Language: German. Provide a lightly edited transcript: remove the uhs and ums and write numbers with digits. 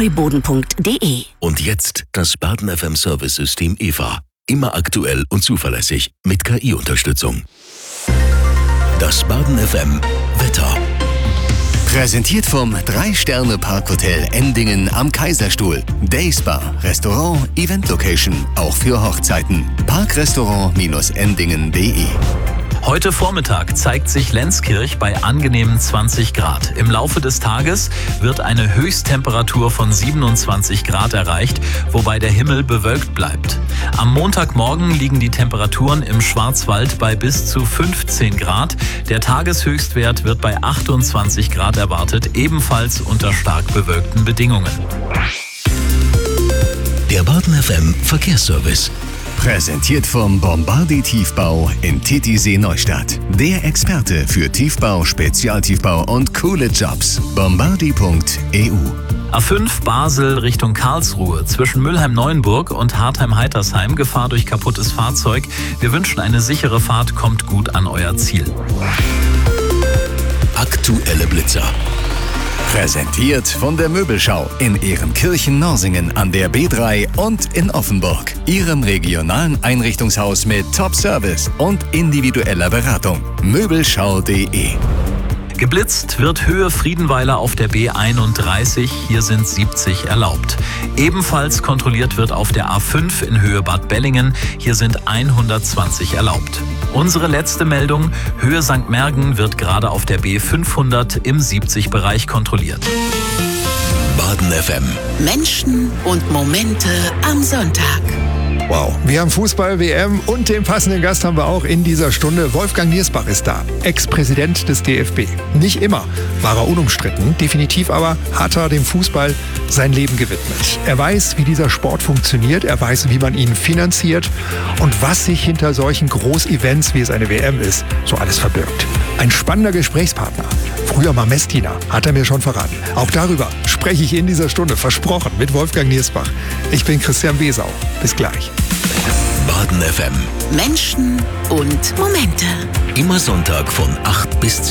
treuboden.de. Und jetzt das Baden FM Service System EVA. Immer aktuell und zuverlässig mit KI-Unterstützung. Das Baden FM Wetter. Präsentiert vom 3-Sterne-Parkhotel Endingen am Kaiserstuhl. Dayspa, Restaurant, Event-Location, auch für Hochzeiten. Parkrestaurant-endingen.de. Heute Vormittag zeigt sich Lenzkirch bei angenehmen 20 Grad. Im Laufe des Tages wird eine Höchsttemperatur von 27 Grad erreicht, wobei der Himmel bewölkt bleibt. Am Montagmorgen liegen die Temperaturen im Schwarzwald bei bis zu 15 Grad. Der Tageshöchstwert wird bei 28 Grad erwartet, ebenfalls unter stark bewölkten Bedingungen. Der Baden FM Verkehrsservice. Präsentiert vom Bombardi Tiefbau in Titisee Neustadt. Der Experte für Tiefbau, Spezialtiefbau und coole Jobs. Bombardi.eu. A5 Basel Richtung Karlsruhe zwischen Mülheim-Neuenburg und Hartheim-Heitersheim. Gefahr durch kaputtes Fahrzeug. Wir wünschen eine sichere Fahrt, kommt gut an euer Ziel. Aktuelle Blitzer. Präsentiert von der Möbelschau in Ehrenkirchen-Norsingen an der B3 und in Offenburg. Ihrem regionalen Einrichtungshaus mit Top-Service und individueller Beratung. Möbelschau.de. Geblitzt wird Höhe Friedenweiler auf der B31, hier sind 70 erlaubt. Ebenfalls kontrolliert wird auf der A5 in Höhe Bad Bellingen, hier sind 120 erlaubt. Unsere letzte Meldung, Höhe St. Mergen wird gerade auf der B500 im 70-Bereich kontrolliert. Baden FM. Menschen und Momente am Sonntag. Wow, wir haben Fußball-WM und den passenden Gast haben wir auch in dieser Stunde. Wolfgang Niersbach ist da, Ex-Präsident des DFB. Nicht immer war er unumstritten, definitiv aber hat er dem Fußball sein Leben gewidmet. Er weiß, wie dieser Sport funktioniert, er weiß, wie man ihn finanziert und was sich hinter solchen Großevents, wie es eine WM ist, so alles verbirgt. Ein spannender Gesprächspartner. Früher mal Messdiener, hat er mir schon verraten. Auch darüber spreche ich in dieser Stunde, versprochen, mit Wolfgang Niersbach. Ich bin Christian Wesau. Bis gleich. Baden FM. Menschen und Momente. Immer Sonntag von 8 bis 10.